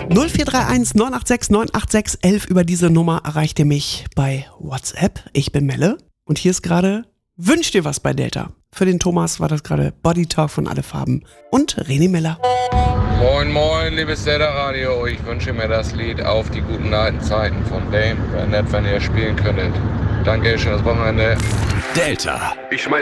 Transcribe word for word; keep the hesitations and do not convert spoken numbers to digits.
null vier drei eins neun acht sechs neun acht sechs elf. Über diese Nummer erreicht ihr mich bei WhatsApp. Ich bin Melle und hier ist gerade Wünsch dir was bei Delta. Für den Thomas war das gerade Body Talk von Alle Farben und René Miller. Moin moin, liebes Delta Radio. Ich wünsche mir das Lied Auf die guten alten Zeiten von Dame. Wäre nett, wenn ihr spielen könntet. Danke, schönes Wochenende. Delta. Ich schmeiß